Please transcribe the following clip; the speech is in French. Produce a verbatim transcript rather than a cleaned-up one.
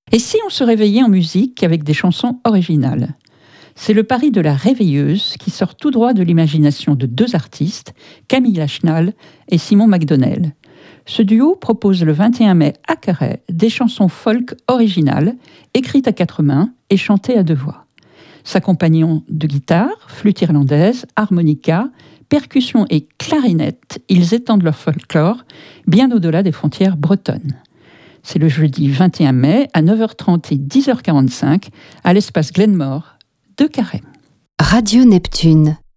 Et si on se réveillait en musique avec des chansons originales ? C'est le pari de la Réveilleuse qui sort tout droit de l'imagination de deux artistes, Camille Lachenal et Simon McDonnell. Ce duo propose le vingt et un mai à Carhaix des chansons folk originales, écrites à quatre mains et chantées à deux voix. S'accompagnant de guitare, flûte irlandaise, harmonica, percussion et clarinette, ils étendent leur folklore bien au-delà des frontières bretonnes. C'est le jeudi vingt et un mai à neuf heures trente et dix heures quarante-cinq à l'espace Glenmore de Carhaix. Radio Neptune.